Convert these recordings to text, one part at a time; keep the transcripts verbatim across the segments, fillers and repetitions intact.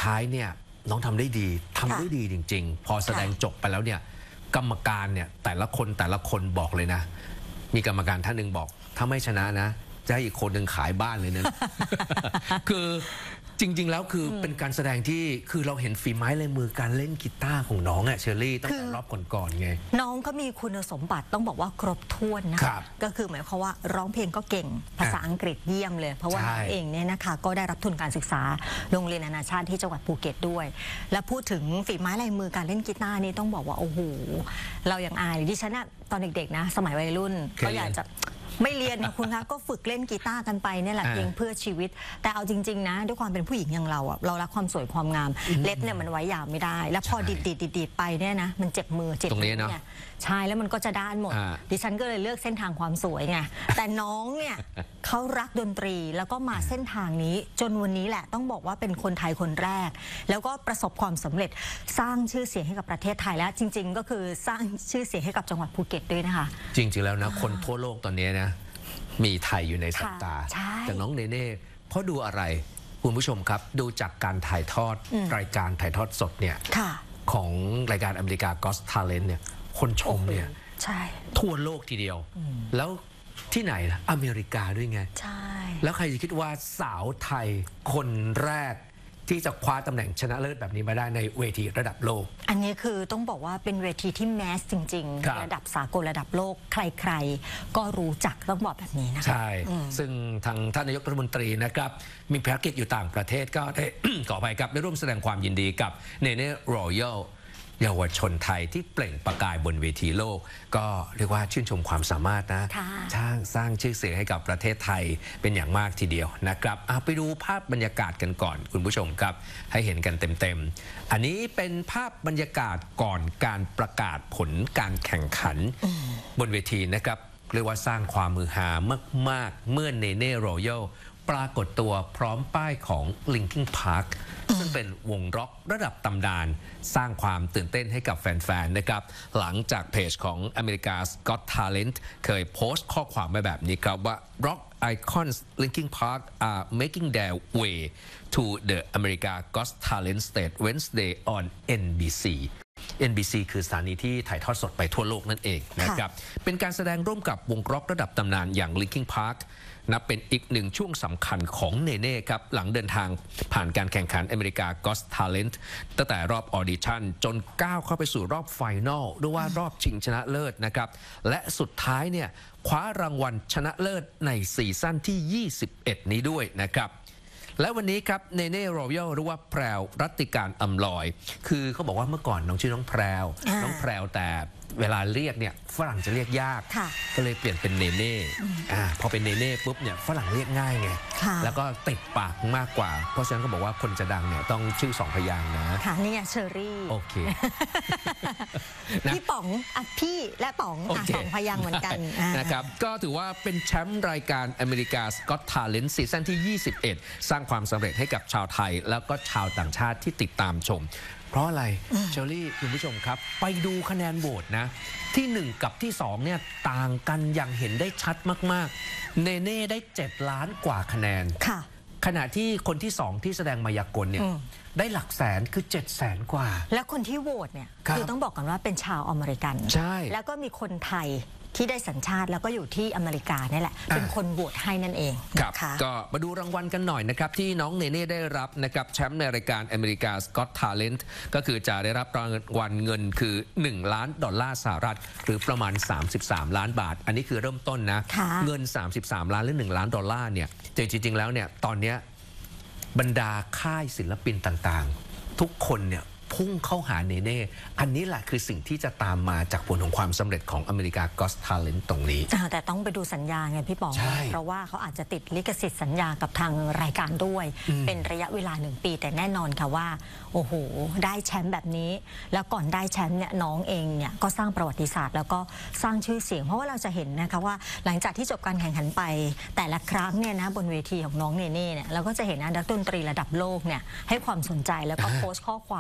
ท้ายเนี่ยน้องทำได้ดีทำได้ดีจริงๆพอแสดงจบไปแล้วเนี่ยกรรมการเนี่ยแต่ละคนแต่ละคนบอกเลยนะมีกรรมการท่านหนึ่งบอกถ้าไม่ชนะนะจะให้อีกคนหนึ่งขายบ้านเลยนะ คือจริงๆแล้วคือเป็นการแสดงที่คือเราเห็นฝีไม้ลายมือการเล่นกีตาร์ของน้องอะเชอรี่ตั้งแต่รอบก่อนๆไงน้องก็มีคุณสมบัติต้องบอกว่าครบถ้วนนะก็คือหมายความว่าร้องเพลงก็เก่งภาษาอังกฤษเยี่ยมเลยเพราะว่าน้องเองเนี่ยนะคะก็ได้รับทุนการศึกษาโรงเรียนนานาชาติที่จังหวัดภูเก็ตด้วยและพูดถึงฝีไม้ลายมือการเล่นกีตาร์นี่ต้องบอกว่าโอ้โหเราอย่างอายดิฉันอะตอนเด็กๆนะสมัยวัยรุ่นก็อยากจะไม่เรียนนะคุณคะก็ฝึกเล่นกีตาร์กันไปเนี่ยแหละเพียงเพื่อชีวิตแต่เอาจริงๆนะด้วยความเป็นผู้หญิงอย่างเราอ่ะเรารักความสวยความงามเล็บเนี่ยมันไว้ยาวไม่ได้แล้วพอดิดดิดดิดไปเนี่ยนะมันเจ็บมือเจ็บมือเนี่ยใช่แล้วมันก็จะด้านหมดดิฉันก็เลยเลือกเส้นทางความสวยไงแต่น้องเนี่ยเขารักดนตรีแล้วก็มาเส้นทางนี้จนวันนี้แหละต้องบอกว่าเป็นคนไทยคนแรกแล้วก็ประสบความสำเร็จสร้างชื่อเสียงให้กับประเทศไทยและจริงๆก็คือสร้างชื่อเสียงให้กับจังหวัดภูเก็ตด้วยนะคะจริงๆแล้วนะคนทั่วโลกตอนนี้นะมีไทยอยู่ในสายตาแต่น้องเนเน่เพราะดูอะไรคุณผู้ชมครับดูจากการถ่ายทอดรายการถ่ายทอดสดเนี่ยของรายการอเมริกา Got Talent เนี่ยคนชมเนี่ยทั่วโลกทีเดียวแล้วที่ไหนล่ะอเมริกาด้วยไงแล้วใครจะคิดว่าสาวไทยคนแรกที่จะคว้าตำแหน่งชนะเลิศแบบนี้มาได้ในเวทีระดับโลกอันนี้คือต้องบอกว่าเป็นเวทีที่แมสจริงๆระดับสากลระดับโลกใครๆก็รู้จักต้องบอกแบบนี้นะคะใช่ซึ่งทางท่านนายกรัฐมนตรีนะครับมีภารกิจอยู่ต่างประเทศก็ได้ ขออภัยครับได้ร่วมแสดงความยินดีกับเนเน่รอยัลเยาวชนไทยที่เปล่งประกายบนเวทีโลกก็เรียกว่าชื่นชมความสามารถนะสร้างสร้างชื่อเสียงให้กับประเทศไทยเป็นอย่างมากทีเดียวนะครับไปดูภาพบรรยากาศกันก่อนคุณผู้ชมครับให้เห็นกันเต็มๆอันนี้เป็นภาพบรรยากาศก่อนการประกาศผลการแข่งขันบนเวทีนะครับเรียกว่าสร้างความมือหามากๆเมื่อเนเน่รอยัลปรากฏตัวพร้อมป้ายของ Linkin Park ซึ่งเป็นวงร็อกระดับตำนานสร้างความตื่นเต้นให้กับแฟนๆนะครับหลังจากเพจของ America's Got Talent เคยโพสต์ข้อความมาแบบนี้ครับว่า Rock icons Linkin Park are making their way to the America Got Talent stage Wednesday on เอ็น บี ซี เอ็น บี ซี คือสถานีที่ถ่ายทอดสดไปทั่วโลกนั่นเองนะครับเป็นการแสดงร่วมกับวงร็อกระดับตำนานอย่าง Linkin Parkนับเป็นอีกหนึ่งช่วงสำคัญของเนเน่ครับหลังเดินทางผ่านการแข่งขันอเมริกา Got Talent ตั้งแต่รอบออดิชั่นจนก้าวเข้าไปสู่รอบไฟนอลหรือว่ารอบชิงชนะเลิศนะครับและสุดท้ายเนี่ยคว้ารางวัลชนะเลิศในซีซั่นที่ยี่สิบเอ็ดนี้ด้วยนะครับและวันนี้ครับเนเน่รอยัลหรือว่าแพรวรัตติการอำลอยคือเขาบอกว่าเมื่อก่อนน้องชื่อน้องแพรวน้องแพรวแต่เวลาเรียกเนี่ยฝรั่งจะเรียกยากก็เลยเปลี่ยนเป็นเนเน่อ่าพอเป็นเนเน่ปุ๊บเนี่ยฝรั่งเรียกง่ายไงแล้วก็ติดปากมากกว่าเพราะฉะนั้นก็บอกว่าคนจะดังเนี่ยต้องชื่อสองพยางค์นะค่ะนี่ไงเชอรี่โอเคพี่ป๋องอ่ะพี่และป๋องสองพยางค์เหมือนกันนะครับก็ถือว่าเป็นแชมป์รายการ America's Got Talent ซีซั่นที่ยี่สิบเอ็ดสร้างความสำเร็จให้กับชาวไทยแล้วก็ชาวต่างชาติที่ติดตามชมเพราะอะไรเชอรี่คุณผู้ชมครับไปดูคะแนนโหวตนะที่หนึ่งกับที่สองเนี่ยต่างกันอย่างเห็นได้ชัดมากๆเนเน่ได้เจ็ดล้านกว่าคะแนนค่ะขณะที่คนที่สองที่แสดงมายากลเนี่ยได้หลักแสนคือเจ็ดแสนกว่าและคนที่โหวตเนี่ยคือต้องบอกกันว่าเป็นชาวอเมริกันใช่แล้วก็มีคนไทยที่ได้สัญชาติแล้วก็อยู่ที่อเมริกานี่แหละเป็นคนโหวตให้นั่นเองครับก็มาดูรางวัลกันหน่อยนะครับที่น้องเนเน่ได้รับนะครับแชมป์ในรายการ America's Got Talent ก็คือจะได้รับรางวัลเงินคือหนึ่งล้านดอลลาร์สหรัฐหรือประมาณสามสิบสามล้านบาทอันนี้คือเริ่มต้นนะเงินสามสิบสามล้านหรือหนึ่งล้านดอลลาร์เนี่ยแต่จริงๆแล้วเนี่ยตอนนี้บรรดาค่ายศิลปินต่างๆทุกคนเนี่ยพุ่งเข้าหาเนเน่อันนี้แหละคือสิ่งที่จะตามมาจากผลของความสำเร็จของอเมริกา Got Talent ตรงนี้แต่ต้องไปดูสัญญาไงพี่ป๋องเพราะว่าเขาอาจจะติดลิขสิทธิ์สัญญากับทางรายการด้วยเป็นระยะเวลาหนึ่งปีแต่แน่นอนค่ะว่าโอ้โหได้แชมป์แบบนี้แล้วก่อนได้แชมป์เนี่ยน้องเองเนี่ยก็สร้างประวัติศาสตร์แล้วก็สร้างชื่อเสียงเพราะว่าเราจะเห็นนะคะว่าหลังจากที่จบการแข่งขันไปแต่ละครั้งเนี่ยนะบนเวทีของน้องเนเน่เนี่ยเราก็จะเห็นนะนักดนตรีระดับโลกเนี่ยให้ความสนใจแล้วก็โพสต์ข้อความเรียกได้ว่า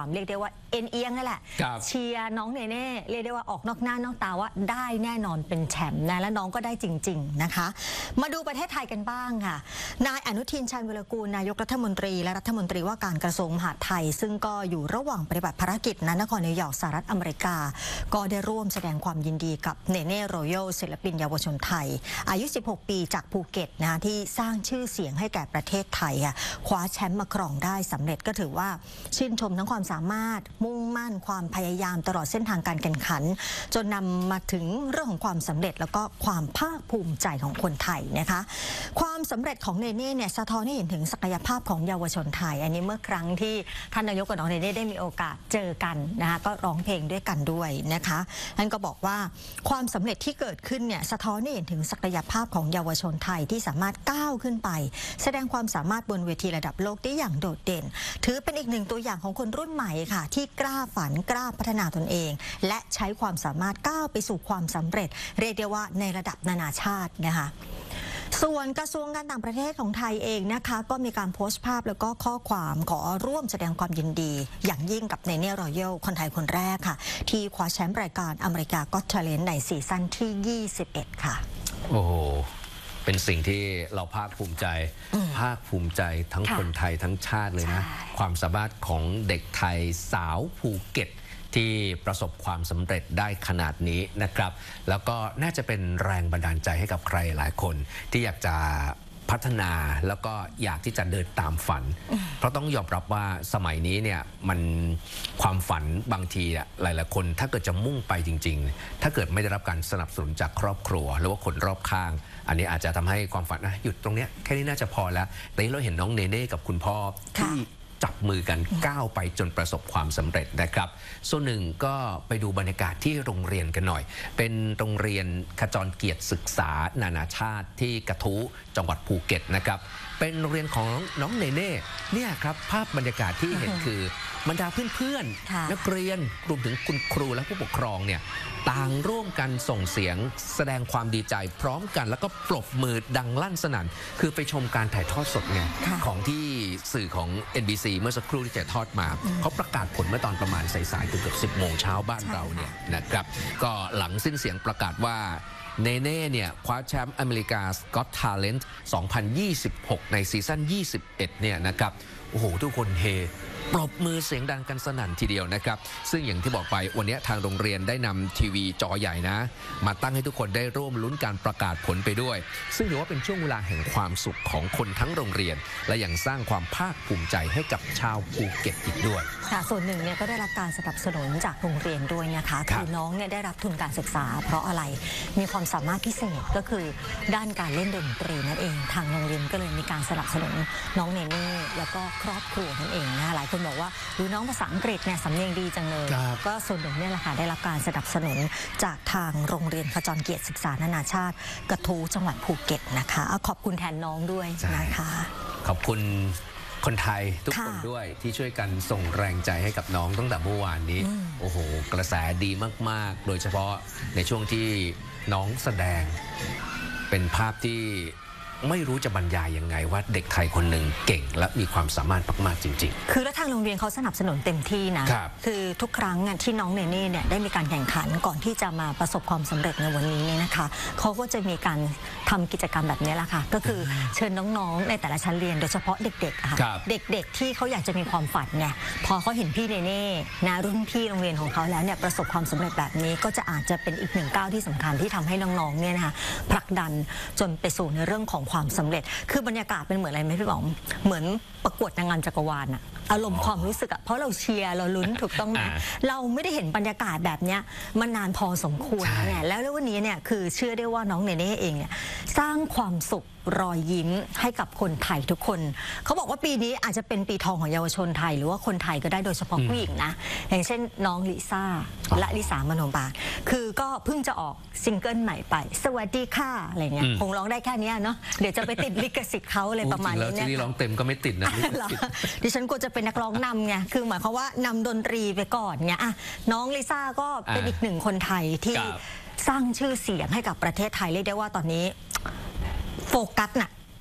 ว่าเอ็นเอียงนั่นแหละเชียร์น้องเนเน่เรียกได้ว่าออกนอกหน้านอกตาว่าได้แน่นอนเป็นแชมป์นะและน้องก็ได้จริงๆนะคะมาดูประเทศไทยกันบ้างค่ะนายอนุทินชาญวิรากูลนายกรัฐมนตรีและรัฐมนตรีว่าการกระทรวงมหาดไทยซึ่งก็อยู่ระหว่างปฏิบัติภารกิจณนครนิวยอร์กสหรัฐอเมริกาก็ได้ร่วมแสดงความยินดีกับเนเน่โรยัลศิลปินเยาวชนไทยอายุสิบหกปีจากภูเก็ตนะที่สร้างชื่อเสียงให้แก่ประเทศไทยค่ะคว้าแชมป์มาครองได้สำเร็จก็ถือว่าชื่นชมทั้งความสามารถมุ่งมั่นความพยายามตลอดเส้นทางการแข่งขันจนนำมาถึงเรื่องของความสำเร็จแล้วก็ความภาคภูมิใจของคนไทยนะคะความสำเร็จของเนเน่เนี่ยสะท้อนให้เห็นถึงศักยภาพของเยาวชนไทยอันนี้เมื่อครั้งที่ท่านนายกกับน้องเนเน่ได้มีโอกาสเจอกันนะคะก็ร้องเพลงด้วยกันด้วยนะคะท่านก็บอกว่าความสำเร็จที่เกิดขึ้นเนี่ยสะท้อนให้เห็นถึงศักยภาพของเยาวชนไทยที่สามารถก้าวขึ้นไปแสดงความสามารถบนเวทีระดับโลกได้อย่างโดดเด่นถือเป็นอีกหนึ่งตัวอย่างของคนรุ่นใหม่ค่ะที่กล้าฝันกล้าพัฒนาตนเองและใช้ความสามารถก้าวไปสู่ความสำเร็จเรียกได้ว่าในระดับนานาชาตินะคะส่วนกระทรวงการต่างประเทศของไทยเองนะคะก็มีการโพสต์ภาพแล้วก็ข้อความขอร่วมแสดงความยินดีอย่างยิ่งกับเนเน่รอยัลคนไทยคนแรกค่ะที่คว้าแชมป์รายการอเมริกาก็อต แทเลนต์ในซีซั่นที่ยี่สิบเอ็ดค่ะโอ้โหเป็นสิ่งที่เราภาคภูมิใจภาคภูมิใจทั้งคนไทยทั้งชาติเลยนะความสามารถของเด็กไทยสาวภูเก็ตที่ประสบความสำเร็จได้ขนาดนี้นะครับแล้วก็น่าจะเป็นแรงบันดาลใจให้กับใครหลายคนที่อยากจะพัฒนาแล้วก็อยากที่จะเดินตามฝันเพราะต้องยอมรับว่าสมัยนี้เนี่ยมันความฝันบางทีหลายๆคนถ้าเกิดจะมุ่งไปจริงๆถ้าเกิดไม่ได้รับการสนับสนุนจากครอบครัวหรือว่าคนรอบข้างอันนี้อาจจะทำให้ความฝันหยุดตรงนี้แค่นี้น่าจะพอแล้วแต่นี้เราเห็นน้องเนเน่กับคุณพ่อที่จับมือกันก้าวไปจนประสบความสำเร็จนะครับส่วนหนึ่งก็ไปดูบรรยากาศที่โรงเรียนกันหน่อยเป็นโรงเรียนขจรเกียรติศึกษานานาชาติที่กระทู้จังหวัดภูเก็ตนะครับเป็นโรงเรียนของน้องเนเน่เนี่ยครับภาพบรรยากาศที่เห็นคือบรรดาเพื่อนๆนักเรียนรวมถึงคุณครูและผู้ปกครองเนี่ยต่างร่วมกันส่งเสียงแสดงความดีใจพร้อมกันแล้วก็ปรบมือดังลั่นสนั่นคือไปชมการถ่ายทอดสดไงของที่สื่อของ เอ็น บี ซี เมื่อสักครู่ที่จะทอดมาเขาประกาศผลเมื่อตอนประมาณสายๆเกือบสิบโมงเช้าบ้านเราเนี่ยนะครับก็หลังสิ้นเสียงประกาศว่าเนเน่เนี่ยคว้าแชมป์อเมริกา Got Talent สองพันยี่สิบหกในซีซั่นยี่สิบเอ็ดเนี่ยนะครับโอ้โหทุกคนเฮปรบมือเสียงดังกันสนั่นทีเดียวนะครับซึ่งอย่างที่บอกไปวันนี้ทางโรงเรียนได้นำทีวีจอใหญ่นะมาตั้งให้ทุกคนได้ร่วมลุ้นการประกาศผลไปด้วยซึ่งถือว่าเป็นช่วงเวลาแห่งความสุขของคนทั้งโรงเรียนและยังสร้างความภาคภูมิใจให้กับชาวภูเก็ตอีกด้วยค่ะส่วนหนึ่งเนี่ยก็ได้รับการสนับสนุนจากโรงเรียนด้วยนะคะคือน้องเนี่ยได้รับทุนการศึกษาเพราะอะไรมีความสามารถพิเศษก็คือด้านการเล่นดนตรีนั่นเองทางโรงเรียนก็เลยมีการสนับสนุนน้องเนเน่แล้วก็ครอบครัวนั่นเองนะหลายคนบอกว่าดูน้องภาษาอังกฤษเนี่ยสำเนียงดีจังเลยก็ส่วนหนึ่งเนี่ยแหละค่ะได้รับการสนับสนุนจากทางโรงเรียนขจรเกียรติศึกษานานาชาติกระทู้จังหวัดภูเก็ตนะคะเอาขอบคุณแทนน้องด้วยนะคะขอบคุณคนไทยทุกคนด้วยที่ช่วยกันส่งแรงใจให้กับน้องตั้งแต่เมื่อวานนี้โอ้โหกระแสดีมากๆโดยเฉพาะในช่วงที่น้องแสดงเป็นภาพที่ไม่รู้จะบรรยายยังไงว่าเด็กไทยคนหนึ่งเก่งและมีความสามารถมากๆจริงๆคือแล้วทางโรงเรียนเขาสนับสนุนเต็มที่นะ คือทุกครั้งที่น้องเนเน่เนี่ยได้มีการแข่งขันก่อนที่จะมาประสบความสำเร็จในวันนี้เนี่ยนะคะเขาก็จะมีการทำกิจกรรมแบบนี้แหละค่ะก็คือเชิญน้องๆในแต่ละชั้นเรียนโดยเฉพาะเด็กๆค่ะเด็กๆที่เขาอยากจะมีความฝันเนี่ยพอเขาเห็นพี่เนเน่นะรุ่นพี่โรงเรียนของเขาแล้วเนี่ยประสบความสำเร็จแบบนี้ก็จะอาจจะเป็นอีกหนึ่งก้าวที่สำคัญที่ทำให้น้องๆเนี่ยนะคะผลักดันจนไปสู่ในเรื่องของความสำเร็จคือบรรยากาศเป็นเหมือนอะไรไหมพี่บอมเหมือนประกวดนางงามจักรวาลอะอารมณ์ความรู้สึกอะเพราะเราเชียร์เราลุ้นถูกต้องไหมเราไม่ได้เห็นบรรยากาศแบบนี้มานานพอสมควรเนี่ยแล้ววันนี้เนี่ยคือเชื่อได้ว่าน้องเนเน่เองเนี่ยสร้างความสุขรอยยิ้มให้กับคนไทยทุกคนเขาบอกว่าปีนี้อาจจะเป็นปีทองของเยาวชนไทยหรือว่าคนไทยก็ได้โดยเฉพาะผู้หญิงนะอย่างเช่นน้องลิซ่าและลิสามโนบาลคือก็เพิ่งจะออกซิงเกิลใหม่ไปสวัสดีค่ะอะไรเงี้ยคงร้องได้แค่นี้เนาะเดี๋ยวจะไปติดลิขสิทธิ์เขาอะไรประมาณนี้เนี่ยที่ร้องเต็มก็ไม่ติดนะดิฉันกลัวจะเป็นนักร้องนำไงคือหมายความว่านำดนตรีไปก่อนไงอ่ะน้องลิซ่าก็เป็นอีกหนึ่งคนไทยที่สร้างชื่อเสียงให้กับประเทศไทยเรียกได้ว่าตอนนี้โฟกัสน่ะ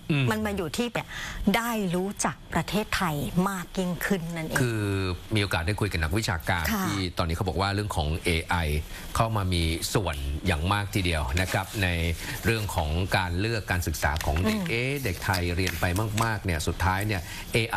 มันมาอยู่ที่แบบได้รู้จักประเทศไทยมากยิ่งขึ้นนั่นเองคือมีโอกาสได้คุยกับนักวิชาการที่ตอนนี้เขาบอกว่าเรื่องของ เอ ไอ เข้ามามีส่วนอย่างมากทีเดียวนะครับในเรื่องของการเลือกการศึกษาของเด็กเอ๊ะเด็กไทยเรียนไปมากๆเนี่ยสุดท้ายเนี่ย เอ ไอ